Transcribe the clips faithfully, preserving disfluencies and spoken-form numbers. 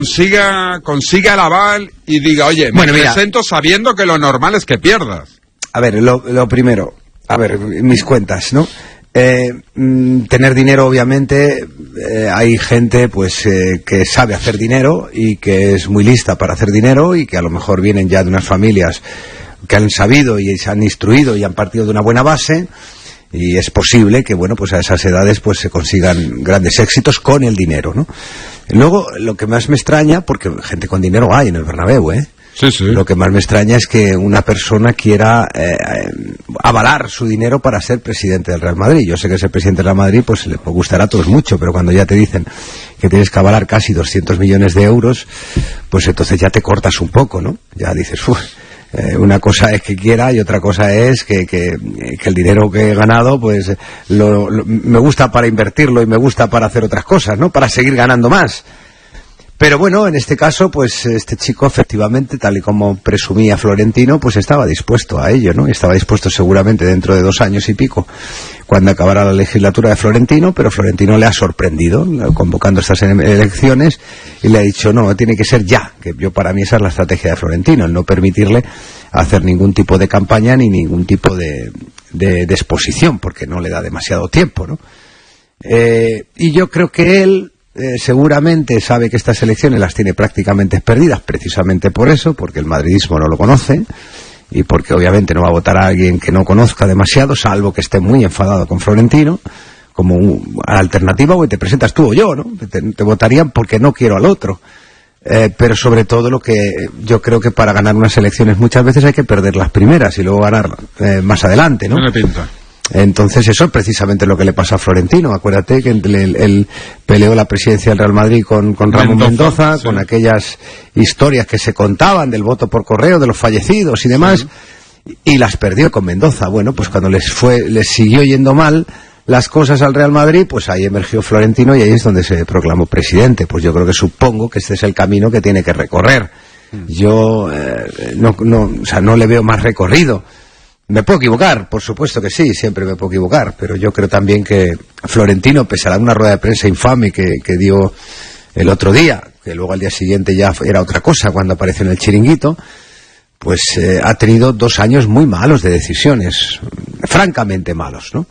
consiga, consiga el aval y diga, oye, me bueno, presento mira, sabiendo que lo normal es que pierdas. A ver, lo, lo primero, a ver, mis cuentas, ¿no? Eh, mm, tener dinero, obviamente, eh, hay gente pues eh, que sabe hacer dinero y que es muy lista para hacer dinero y que a lo mejor vienen ya de unas familias que han sabido y se han instruido y han partido de una buena base, y es posible que, bueno, pues a esas edades pues se consigan grandes éxitos con el dinero, ¿no? Luego, lo que más me extraña, porque gente con dinero hay en el Bernabéu, ¿eh? Sí, sí. Lo que más me extraña es que una persona quiera eh, avalar su dinero para ser presidente del Real Madrid. Yo sé que ser presidente del Real Madrid pues le gustará a todos mucho, pero cuando ya te dicen que tienes que avalar casi doscientos millones de euros, pues entonces ya te cortas un poco, ¿no? Ya dices, uff, eh, una cosa es que quiera y otra cosa es que, que, que el dinero que he ganado pues lo, lo, me gusta para invertirlo y me gusta para hacer otras cosas, ¿no? Para seguir ganando más. Pero bueno, en este caso, pues este chico efectivamente, tal y como presumía Florentino, pues estaba dispuesto a ello, ¿no? Estaba dispuesto seguramente dentro de dos años y pico, cuando acabara la legislatura de Florentino, pero Florentino le ha sorprendido convocando estas elecciones y le ha dicho, no, tiene que ser ya, que yo para mí esa es la estrategia de Florentino, el no permitirle hacer ningún tipo de campaña ni ningún tipo de, de, de exposición, porque no le da demasiado tiempo, ¿no? Eh, y yo creo que él... Eh, seguramente sabe que estas elecciones las tiene prácticamente perdidas, precisamente por eso, porque el madridismo no lo conoce y porque obviamente no va a votar a alguien que no conozca demasiado, salvo que esté muy enfadado con Florentino, como un, a la alternativa, o te presentas tú o yo, ¿no? Te, te votarían porque no quiero al otro. Eh, pero sobre todo lo que yo creo que para ganar unas elecciones muchas veces hay que perder las primeras y luego ganar eh, más adelante, ¿no? Tiene pinta. Entonces eso es precisamente lo que le pasa a Florentino. Acuérdate que él, él peleó la presidencia del Real Madrid con, con Ramón Mendoza, Mendoza sí. Con aquellas historias que se contaban del voto por correo de los fallecidos y demás, sí. Y las perdió con Mendoza. Bueno, pues cuando les fue, les siguió yendo mal las cosas al Real Madrid, pues ahí emergió Florentino y ahí es donde se proclamó presidente. Pues yo creo que supongo que este es el camino que tiene que recorrer. Yo eh, no, no, o sea, no le veo más recorrido. Me puedo equivocar, por supuesto que sí, siempre me puedo equivocar, pero yo creo también que Florentino, pese a una rueda de prensa infame que, que dio el otro día, que luego al día siguiente ya era otra cosa cuando apareció en el Chiringuito, pues eh, ha tenido dos años muy malos de decisiones, francamente malos, ¿no?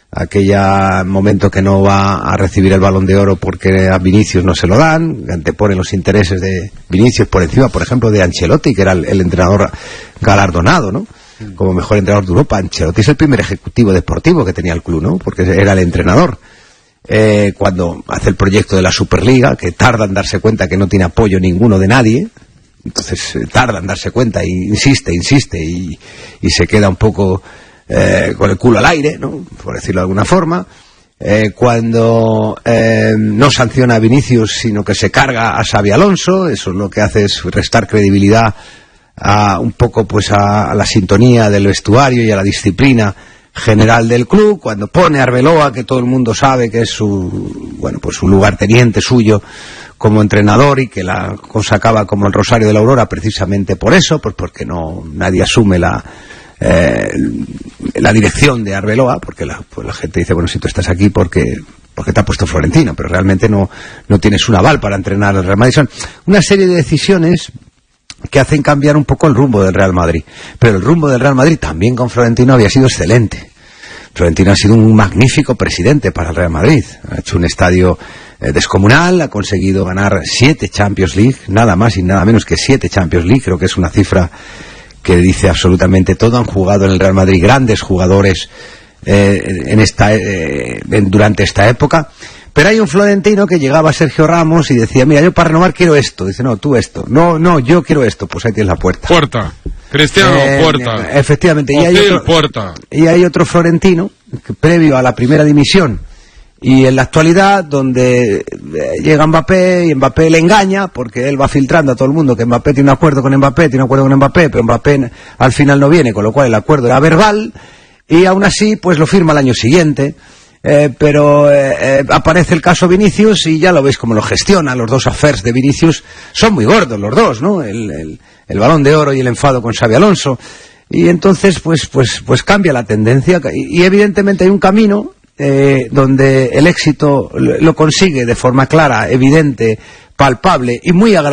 Aquella momento que no va a recibir el Balón de Oro porque a Vinicius no se lo dan, antepone los intereses de Vinicius por encima, por ejemplo, de Ancelotti, que era el, el entrenador galardonado, ¿no? Como mejor entrenador de Europa. Ancelotti es el primer ejecutivo deportivo que tenía el club, ¿no? Porque era el entrenador. Eh, cuando hace el proyecto de la Superliga, que tarda en darse cuenta que no tiene apoyo ninguno de nadie, entonces eh, tarda en darse cuenta y insiste, insiste y, y se queda un poco eh, con el culo al aire, ¿no? Por decirlo de alguna forma. Eh, cuando eh, no sanciona a Vinicius, sino que se carga a Xabi Alonso, eso lo que hace es restar credibilidad a un poco pues a, a la sintonía del vestuario y a la disciplina general del club. Cuando pone a Arbeloa, que todo el mundo sabe que es su, bueno, pues su lugarteniente suyo como entrenador y que la cosa acaba como el Rosario de la Aurora precisamente por eso, pues porque no nadie asume la eh, la dirección de Arbeloa, porque la, pues la gente dice, bueno, si tú estás aquí porque porque te ha puesto Florentino, pero realmente no, no tienes un aval para entrenar al Real Madrid. Son una serie de decisiones que hacen cambiar un poco el rumbo del Real Madrid. Pero el rumbo del Real Madrid también con Florentino había sido excelente. Florentino ha sido un magnífico presidente para el Real Madrid. Ha hecho un estadio eh, descomunal, ha conseguido ganar siete Champions League, nada más y nada menos que siete Champions League. Creo que es una cifra que dice absolutamente todo. Han jugado en el Real Madrid grandes jugadores eh, en esta, eh, en, durante esta época. Pero hay un Florentino que llegaba a Sergio Ramos y decía, mira, yo para renovar quiero esto. Dice, no, tú esto. No, no, yo quiero esto. Pues ahí tienes la puerta. Puerta. Cristiano, eh, puerta. Efectivamente. Y hay, otro, puerta. y hay otro Florentino, que previo a la primera dimisión y en la actualidad, donde llega Mbappé y Mbappé le engaña, porque él va filtrando a todo el mundo que Mbappé tiene un acuerdo con Mbappé, tiene un acuerdo con Mbappé, pero Mbappé al final no viene, con lo cual el acuerdo era verbal, y aún así, pues lo firma el año siguiente. Eh, pero eh, eh, aparece el caso Vinicius y ya lo veis cómo lo gestiona. Los dos affairs de Vinicius son muy gordos los dos, ¿no? El, el, el Balón de Oro y el enfado con Xabi Alonso. Y entonces pues pues pues cambia la tendencia y, y evidentemente hay un camino eh, donde el éxito lo consigue de forma clara, evidente, palpable y muy agradable